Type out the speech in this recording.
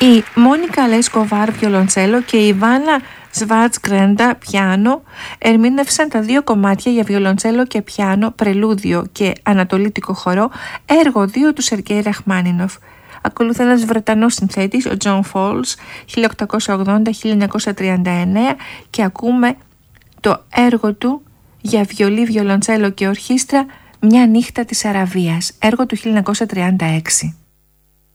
Η Μόνικα Λέσκοβάρ βιολοντσέλο και η Ιβάνα Σβάρτς-Γκρέντα πιάνο ερμήνευσαν τα δύο κομμάτια για βιολοντσέλο και πιάνο, πρελούδιο και ανατολίτικο χορό, έργο 2 του Σεργέη Ραχμάνινοφ. Ακολουθεί ένας Βρετανός συνθέτης, ο Τζον Φόλς, 1880-1939, και ακούμε το έργο του για βιολί, βιολοντσέλο και ορχήστρα, «Μια νύχτα της Αραβίας», έργο του 1936.